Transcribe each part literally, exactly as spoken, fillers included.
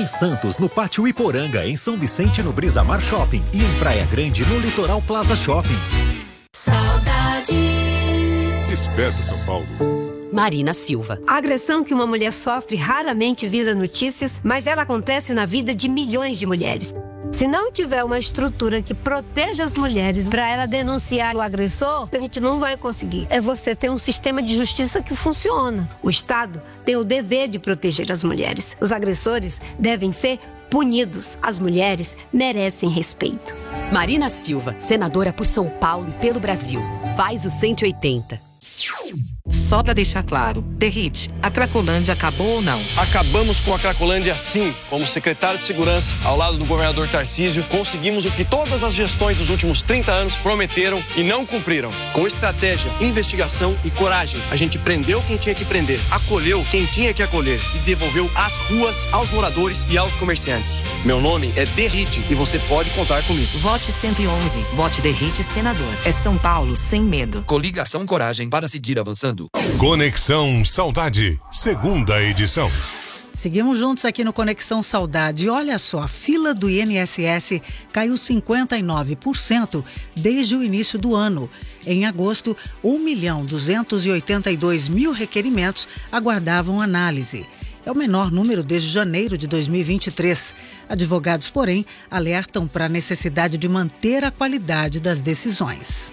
Em Santos, no Pátio Iporanga, em São Vicente, no Brisamar Shopping e em Praia Grande, no Litoral Plaza Shopping. Saudade. Desperta, São Paulo. Marina Silva. A agressão que uma mulher sofre raramente vira notícias, mas ela acontece na vida de milhões de mulheres. Se não tiver uma estrutura que proteja as mulheres para ela denunciar o agressor, a gente não vai conseguir. É você ter um sistema de justiça que funciona. O Estado tem o dever de proteger as mulheres. Os agressores devem ser punidos. As mulheres merecem respeito. Marina Silva, senadora por São Paulo e pelo Brasil. Faz o cento e oitenta. Só pra deixar claro, Derrite, a Cracolândia acabou ou não? Acabamos com a Cracolândia sim. Como secretário de Segurança, ao lado do governador Tarcísio, conseguimos o que todas as gestões dos últimos trinta anos prometeram e não cumpriram. Com estratégia, investigação e coragem, a gente prendeu quem tinha que prender, acolheu quem tinha que acolher e devolveu as ruas aos moradores e aos comerciantes. Meu nome é Derrite e você pode contar comigo. Vote cento e onze. Vote Derrite senador. É São Paulo sem medo. Coligação Coragem para seguir avançando. Conexão Saudade, segunda edição. Seguimos juntos aqui no Conexão Saudade. Olha só, a fila do I N S S caiu cinquenta e nove por cento desde o início do ano. Em agosto, um milhão duzentos e oitenta e dois mil requerimentos aguardavam análise. É o menor número desde janeiro de dois mil e vinte e três. Advogados, porém, alertam para a necessidade de manter a qualidade das decisões.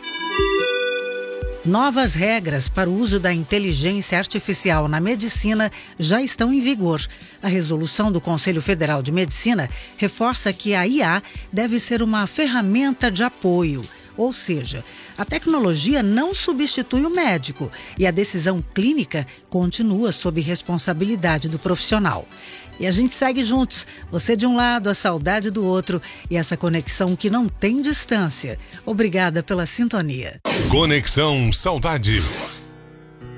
Novas regras para o uso da inteligência artificial na medicina já estão em vigor. A resolução do Conselho Federal de Medicina reforça que a I A deve ser uma ferramenta de apoio. Ou seja, a tecnologia não substitui o médico e a decisão clínica continua sob responsabilidade do profissional. E a gente segue juntos, você de um lado, a saudade do outro e essa conexão que não tem distância. Obrigada pela sintonia. Conexão Saudade.